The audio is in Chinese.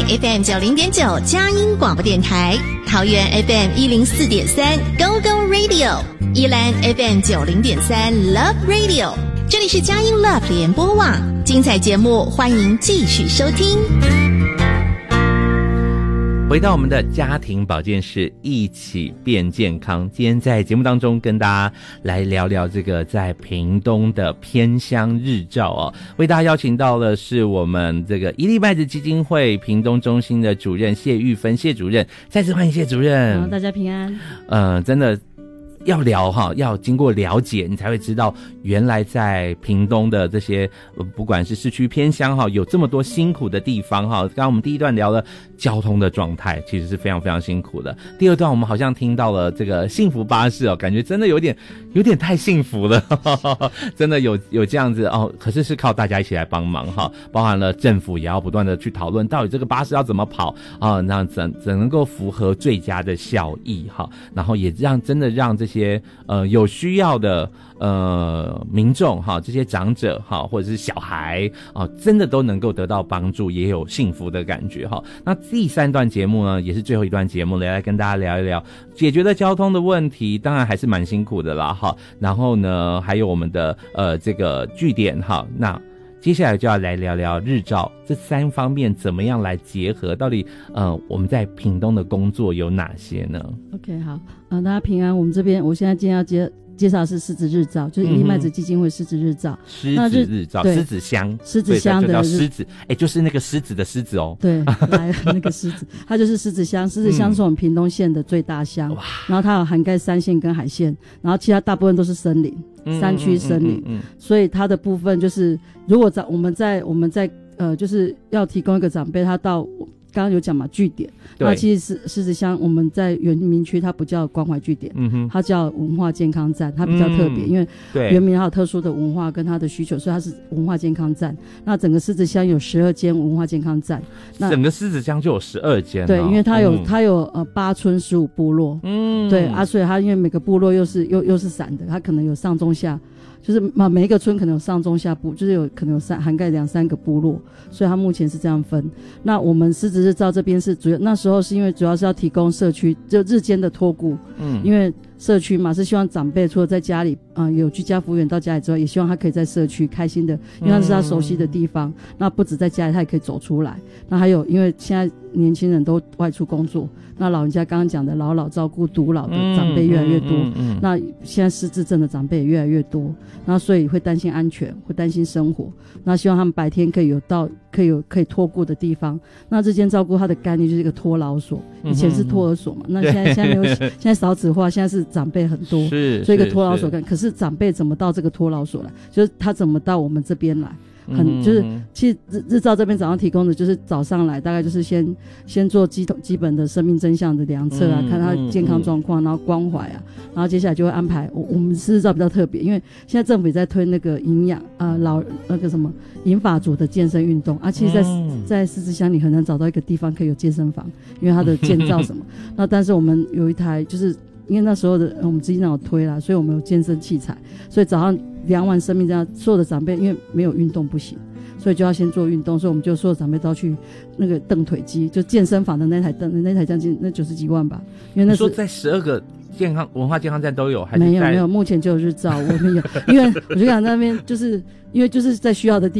FM 90.9佳音广播电台，桃园 FM 104.3 Go Go Radio， 宜兰 FM 90.3 Love Radio。这里是佳音 Love 联播网，精彩节目欢迎继续收听。 回到我们的家庭保健室，一起变健康。今天在节目当中跟大家来聊聊这个在屏东的偏乡日照哦，为大家邀请到的是我们这个一粒麦子基金会屏东中心的主任谢玉芬谢主任，再次欢迎谢主任。 好，大家平安。 真的要聊哈，要经过了解，你才会知道原来在屏东的这些不管是市区偏乡哈，有这么多辛苦的地方哈。刚刚我们第一段聊了交通的状态，其实是非常非常辛苦的。第二段我们好像听到了这个幸福巴士哦，感觉真的有点太幸福了，真的有这样子哦。可是是靠大家一起来帮忙哈，包含了政府也要不断的去讨论到底这个巴士要怎么跑啊，那怎能够符合最佳的效益哈，然后也真的让这些有需要的民众哈，这些长者哈，或者是小孩啊，真的都能够得到帮助，也有幸福的感觉哈。那第三段节目呢，也是最后一段节目了，来跟大家聊一聊解决了交通的问题，当然还是蛮辛苦的啦哈。然后呢，还有我们的这个据点哈，那接下来就要来聊聊日照这三方面怎么样来结合，到底我们在屏东的工作有哪些呢 ？OK， 好，大家平安。我们这边我现在今天要介绍的是狮子日照，就是一粒麦子基金会狮子日照。 狮子日照，狮子乡， 狮子乡的狮子，就是那个狮子的狮子哦。 对，来那个狮子，它就是狮子乡。狮子乡是我们屏东县的最大乡，然后它有涵盖山线跟海线，然后其他大部分都是森林，山区森林，所以它的部分就是，如果我们在就是要提供一个长辈，他到刚刚有讲嘛，据点，那其实是狮子乡，我们在原民区它不叫关怀据点，它叫文化健康站，它比较特别，因为原民它有特殊的文化跟它的需求，所以它是文化健康站。那整个狮子乡有12间文化健康站，那整个狮子乡就有12间， 对，因为它有8村15部落，对啊，所以它因为每个部落又是散的，它可能有上中下。就是每一个村可能有上中下部，就是可能有涵盖2-3个部落，所以它目前是这样分。那我们狮子日照这边是主要，那时候是因为主要是要提供社区就日间的托顾，因为社区嘛是希望长辈除了在家里有居家服务员到家里之外，也希望他可以在社区开心的，因为那是他熟悉的地方。那不止在家里，他也可以走出来。那还有，因为现在年轻人都外出工作，那老人家刚刚讲的老照顾独老的长辈越来越多，那现在失智症的长辈也越来越多，那所以会担心安全，会担心生活。那希望他们白天可以托顾的地方。那日间照顾他的概念就是一个托老所，以前是托儿所嘛，那现在没有，现在少子化，现在是长辈很多，所以一个托老所可是长辈怎么到这个托老所来？就是他怎么到我们这边来？就是其实日照这边早上提供的就是早上来，大概就是先做基本的生命真相的量测啊，看他健康状况，然后关怀啊，然后接下来就会安排我们日照比较特别，因为现在政府也在推那个营养那个什么银发族的健身运动啊，其实在狮子乡你很难找到一个地方可以有健身房，因为它的建造什么那但是我们有一台就是因为那时候的我们执行长有推啦，所以我们有健身器材，所以早上量完生命这样，所有的长辈因为没有运动不行，所以就要先做运动，所以我们就所有长辈都要去那个蹬腿机，就健身房的那台蹬，那台将近那90几万吧，因为那是你说在12个文化健康站都有，还是没有，目前就有日照，我们有，因为我就讲那边就是因为就是在需要的地